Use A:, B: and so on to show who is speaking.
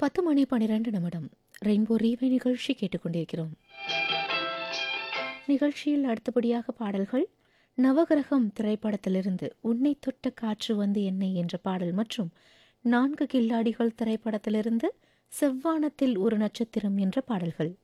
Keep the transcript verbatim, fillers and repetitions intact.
A: பத்து மணி பன்னிரண்டு நிமிடம் ரெயின்போ ரீவை நிகழ்ச்சி கேட்டுக்கொண்டிருக்கிறோம். நிகழ்ச்சியில் அடுத்தபடியாக பாடல்கள் நவகிரகம் திரைப்படத்திலிருந்து உன்னை தொட்ட காற்று வந்து என்னை என்ற பாடல் மற்றும் நான்கு கில்லாடிகள் திரைப்படத்திலிருந்து செவ்வானத்தில் ஒரு நட்சத்திரம் என்ற பாடல்கள்.